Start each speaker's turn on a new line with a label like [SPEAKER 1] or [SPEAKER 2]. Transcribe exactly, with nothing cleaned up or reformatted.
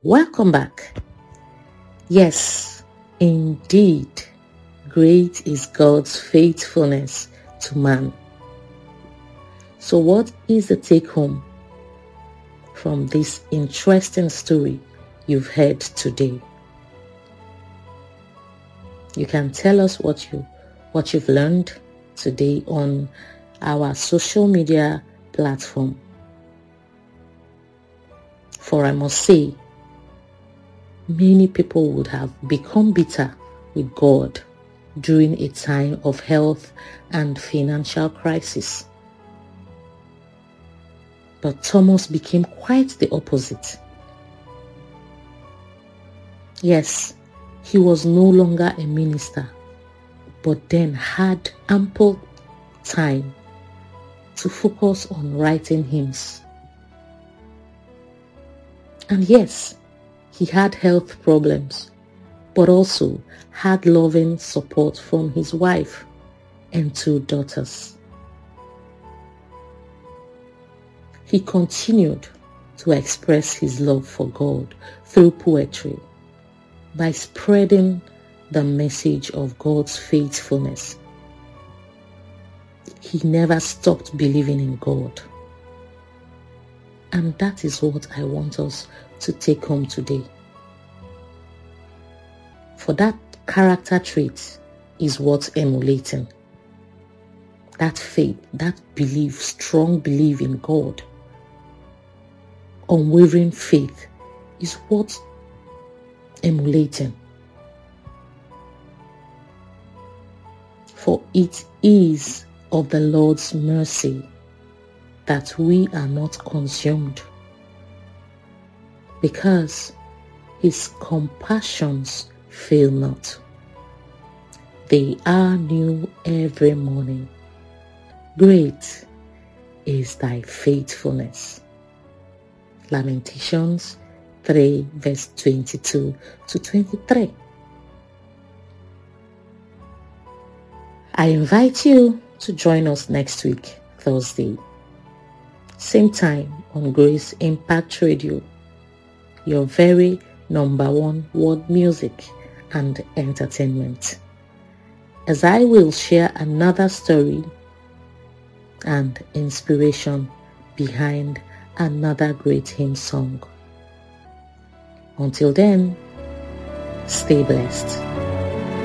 [SPEAKER 1] Welcome back. Yes, indeed, great is God's faithfulness to man. So what is the take home from this interesting story you've heard today? You can tell us what you what you've learned today on our social media platform. For I must say, many people would have become bitter with God during a time of health and financial crisis. But Thomas became quite the opposite. Yes, he was no longer a minister, but then had ample time to focus on writing hymns. And yes, he had health problems, but also had loving support from his wife and two daughters. He continued to express his love for God through poetry by spreading the message of God's faithfulness. He never stopped believing in God. And that is what I want us to take home today. For that character trait is what's emulating. That faith, that belief, strong belief in God, unwavering faith is what's emulating. For it is of the Lord's mercy that we are not consumed, because his compassions fail not. They are new every morning. Great is thy faithfulness. Lamentations three verse twenty-two to twenty-three. I invite you to join us next week, Thursday, same time on Grace Impact Radio, your very number one world music and entertainment, as I will share another story and inspiration behind another great hymn song. Until then, stay blessed.